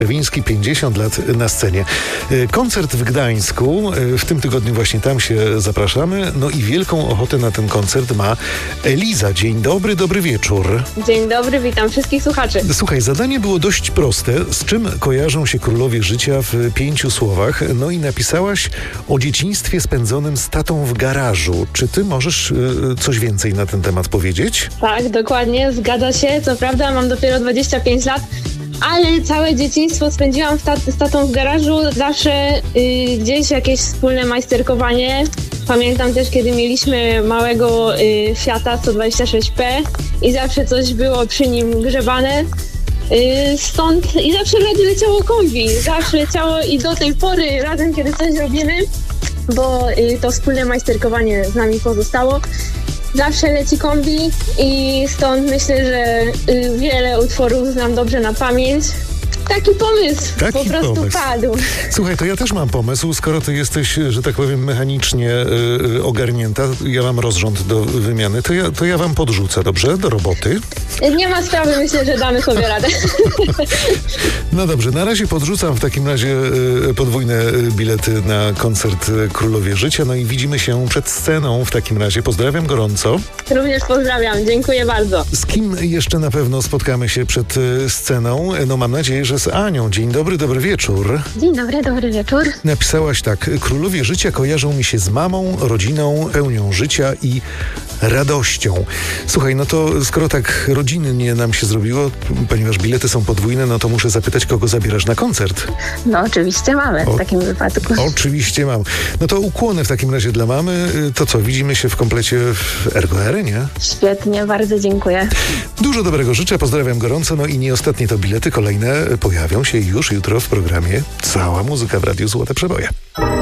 Wiński 50 lat na scenie. Koncert w Gdańsku, w tym tygodniu właśnie tam się zapraszamy. No i wielką ochotę na ten koncert ma Eliza. Dzień dobry, dobry wieczór. Dzień dobry, witam wszystkich słuchaczy. Słuchaj, zadanie było dość proste. Z czym kojarzą się królowie życia w 5 słowach? No i napisałaś o dzieciństwie spędzonym z tatą w garażu. Czy ty możesz coś więcej na ten temat powiedzieć? Tak, dokładnie, zgadza się. Co prawda mam dopiero 25 lat, ale całe dzieciństwo spędziłam z tatą w garażu. Zawsze gdzieś jakieś wspólne majsterkowanie. Pamiętam też, kiedy mieliśmy małego Fiata 126P i zawsze coś było przy nim grzebane. Stąd i zawsze leciało kombi. Zawsze leciało i do tej pory razem, kiedy coś robimy, bo to wspólne majsterkowanie z nami pozostało. Zawsze leci kombi i stąd myślę, że wiele utworów znam dobrze na pamięć. Taki pomysł po prostu padł. Słuchaj, to ja też mam pomysł, skoro ty jesteś, że tak powiem, mechanicznie ogarnięta, ja mam rozrząd do wymiany, to ja wam podrzucę, dobrze? Do roboty. Nie ma sprawy, myślę, że damy sobie radę. No dobrze, na razie podrzucam w takim razie podwójne bilety na koncert Królowie Życia, no i widzimy się przed sceną w takim razie. Pozdrawiam gorąco. Również pozdrawiam, dziękuję bardzo. Z kim jeszcze na pewno spotkamy się przed sceną? No mam nadzieję, że z Anią. Dzień dobry, dobry wieczór. Dzień dobry, dobry wieczór. Napisałaś tak: Królowie Życia kojarzą mi się z mamą, rodziną, pełnią życia i radością. Słuchaj, no to skoro tak rodzinnie nam się zrobiło, ponieważ bilety są podwójne, no to muszę zapytać, kogo zabierasz na koncert? No oczywiście mamy w takim wypadku. Oczywiście mam. No to ukłony w takim razie dla mamy. To co, widzimy się w komplecie w Ergo Arenie? Świetnie, bardzo dziękuję. Dużo dobrego życzę, pozdrawiam gorąco, no i nie ostatnie to bilety, kolejne pojawią się już jutro w programie Cała Muzyka w Radiu Złote Przeboje.